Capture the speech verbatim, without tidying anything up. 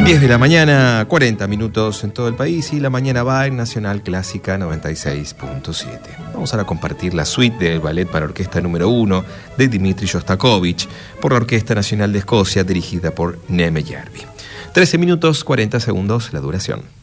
diez de la mañana, cuarenta minutos en todo el país y la mañana va en Nacional Clásica noventa y seis punto siete. Vamos ahora a compartir la suite del ballet para orquesta número uno de Dmitri Shostakovich por la Orquesta Nacional de Escocia dirigida por Neme Järvi. trece minutos, cuarenta segundos la duración.